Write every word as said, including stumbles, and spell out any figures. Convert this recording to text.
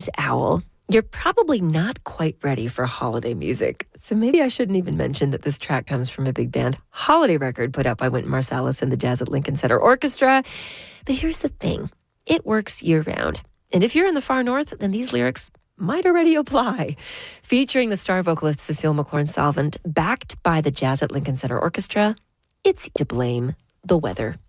night owl, you're probably not quite ready for holiday music. So maybe I shouldn't even mention that this track comes from a big band holiday record put out by Wynton Marsalis and the Jazz at Lincoln Center Orchestra. But here's the thing. It works year-round. And if you're in the far north, then these lyrics might already apply. Featuring the star vocalist Cecile McLaurin-Salvant, backed by the Jazz at Lincoln Center Orchestra, it's to blame the weather.